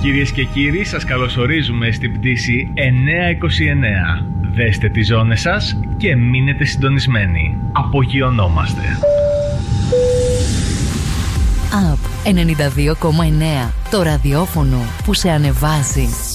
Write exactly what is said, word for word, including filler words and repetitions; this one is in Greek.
Κυρίες και κύριοι, σας καλωσορίζουμε στην πτήση εννιακόσια είκοσι εννέα. Δέστε τις ζώνες σας και μείνετε συντονισμένοι. Απογειωνόμαστε. Up ενενήντα δύο κόμμα εννέα. Το ραδιόφωνο που σε ανεβάζει.